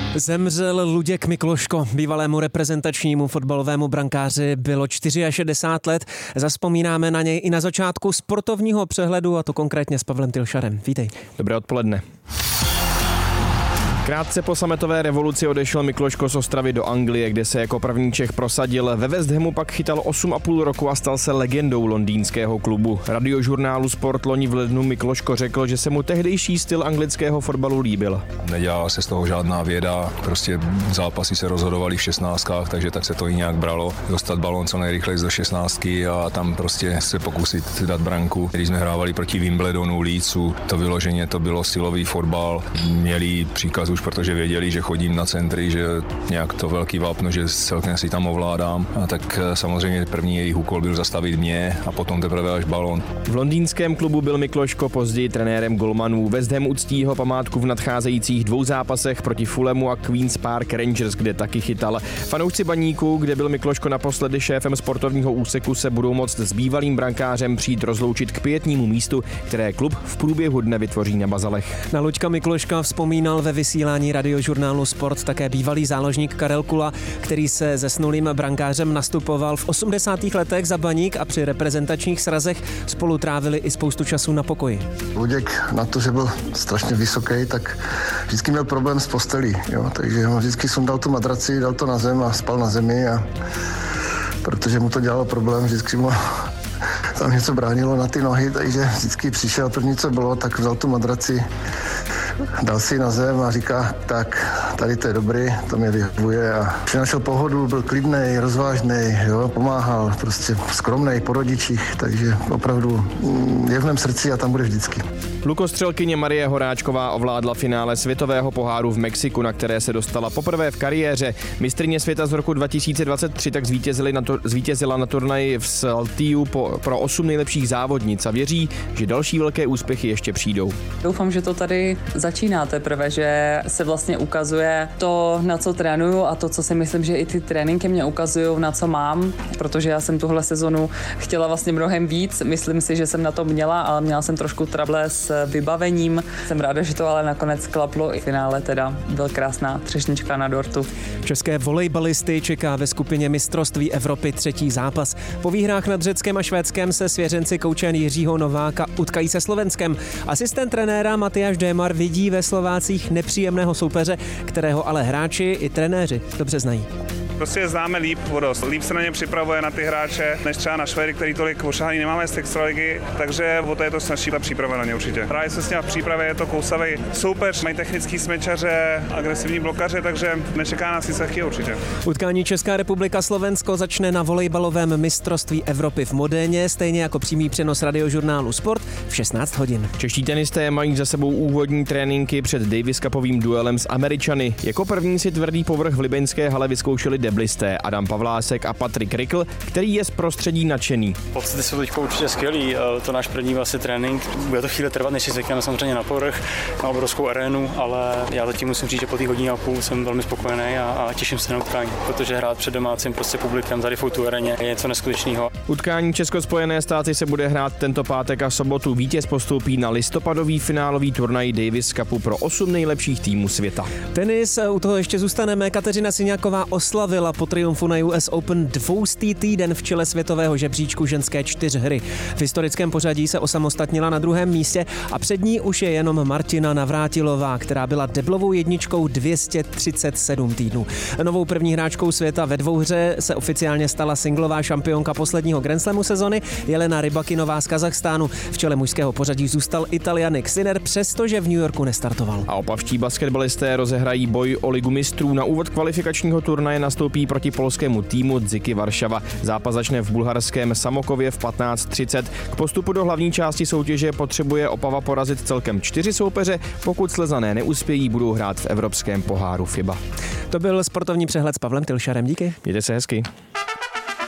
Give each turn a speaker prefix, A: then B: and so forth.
A: Zemřel Luděk Mikloško. Bývalému reprezentačnímu fotbalovému brankáři bylo 64 let. Zazpomínáme na něj i na začátku sportovního přehledu, a to konkrétně s Pavlem Tylšarem. Vítej.
B: Dobré odpoledne. Krátce po sametové revoluci odešel Mikloško z Ostravy do Anglie, kde se jako první Čech prosadil. Ve West Hamu pak chytal 8,5 roku a stal se legendou londýnského klubu. Radiožurnálu Sport loni v lednu Mikloško řekl, že se mu tehdejší styl anglického fotbalu líbil.
C: Nedělala se z toho žádná věda, prostě zápasy se rozhodovaly v 16, takže tak se to i nějak bralo. Dostat balón co nejrychleji do 16 a tam prostě se pokusit dát branku. Když jsme hrávali proti Wimbledonu, Leedsu, to vyloženě to bylo silový fotbal. Měli příkaz už, protože věděli, že chodím na centry, že nějak to velký vápno, že celkem si tam ovládám. A tak samozřejmě první jejich úkol byl zastavit mě a potom teprve až balón.
B: V londýnském klubu byl Mikloško později trenérem golmanů. West Ham uctí jeho památku v nadcházejících 2 zápasech proti Fulhamu a Queen's Park Rangers, kde taky chytal. Fanoušci Baníku, kde byl Mikloško naposledy šéfem sportovního úseku, se budou moct s bývalým brankářem přijít rozloučit k pietnímu místu, které klub v průběhu dne vytvoří na Bazalech.
A: Na Luďka Mikloška vzpomínal ve vysílání Radiožurnálu Sport také bývalý záložník Karel Kula, který se zesnulým brankářem nastupoval v 80. letech za Baník a při reprezentačních srazech spolu trávili i spoustu času na pokoji.
D: Luděk na to, že byl strašně vysoký, tak vždycky měl problém s postelí, jo? Takže on vždycky sundal tu madraci, dal to na zem a spal na zemi, a protože mu to dělalo problém, vždycky mu tam něco bránilo na ty nohy, takže vždycky přišel, první co bylo, tak vzal tu madraci, dal si na zem a říká, tak tady to je dobrý, to mě vyhovuje, a přinášel pohodu, byl klidnej, rozvážnej, jo, pomáhal, prostě skromnej po rodičích, takže opravdu je v mém srdci a tam bude vždycky.
B: Lukostřelkyně Marie Horáčková ovládla finále světového poháru v Mexiku, na které se dostala poprvé v kariéře. Mistryně světa z roku 2023 tak zvítězila na turnaji v Saltillu pro 8 nejlepších závodnic a věří, že další velké úspěchy ještě přijdou.
E: Doufám, že to tady začíná teprve, že se vlastně ukazuje to, na co trénuju, a to, co si myslím, že i ty tréninky mě ukazují, na co mám, protože já jsem tuhle sezonu chtěla vlastně mnohem víc. Myslím si, že jsem na to měla, ale měla jsem trošku trable s vybavením. Jsem ráda, že to ale nakonec klaplo. I v finále teda byl krásná třešnička na dortu.
A: České volejbalisty čeká ve skupině mistrovství Evropy 3. zápas. Po výhrách nad Řeckem a Švédskem se svěřenci kouče Jiřího Nováka utkají se Slovenskem. Asistent trenéra Matyáš Démar vidí ve Slovácích nepříjemného soupeře, kterého ale hráči i trenéři dobře znají.
F: Prostě známe líp vodost. Líp se na ně připravuje na ty hráče, než třeba na Švédy, který tolik ošahaný nemáme z extraligy, takže o to je to snazší ta příprava na ně určitě. Hraje se s ním v přípravě, je to kousavý soupeř, mají technický smečaře, agresivní blokaře, takže nečeká nás nic lehkého určitě.
A: Utkání Česká republika Slovensko začne na volejbalovém mistrovství Evropy v Modéně, stejně jako přímý přenos Radiožurnálu Sport v 16 hodin.
B: Čeští tenisté mají za sebou úvodní tréninky před Davis Cupovým duelem s Američany. Jako první si tvrdý povrch v libeňské hale vyzkoušeli deblisté Adam Pavlásek a Patrik Rikl, který je z prostředí nadšený.
G: Pocity jsou teď určitě skvělý, to náš první vlastně trénink. Bude to chvíli trvat, než si zvykneme samozřejmě na povrch, na obrovskou arénu, ale já zatím musím říct, že po té hodině a půl jsem velmi spokojený a těším se na utkání, protože hrát před domácím prostě publikem tady v tu aréně je něco neskutečného.
B: Utkání Česko-Spojené státy se bude hrát tento pátek a sobotu. Vítěz postoupí na listopadový finálový turnaj Davis Cupu pro 8 nejlepších týmů světa.
A: Tenis, u toho ještě zůstaneme. Kateřina Siňáková oslavila po triumfu na US Open 200. týden v čele světového žebříčku ženské 4hry. V historickém pořadí se osamostatnila na 2. místě a před ní už je jenom Martina Navrátilová, která byla deblovou jedničkou 237 týdnů. Novou první hráčkou světa ve dvouhře se oficiálně stala singlová šampionka posledního Grand Slamu sezony Jelena Rybakinová z Kazachstánu. V čele mužského pořadí zůstal Ital Jannik Sinner, přestože v New Yorku nestartoval.
B: A opavští basketbalisté rozehrají boj o ligu mistrů. Na úvod kvalifikačního turnaje nastoupí proti polskému týmu Dziky Varšava. Zápas začne v bulharském Samokově v 15:30. K postupu do hlavní části soutěže potřebuje Opava porazit celkem 4 soupeře. Pokud Slezané neuspějí, budou hrát v evropském poháru FIBA.
A: To byl sportovní přehled s Pavlem Tylšarem. Díky.
B: Mějte se hezky.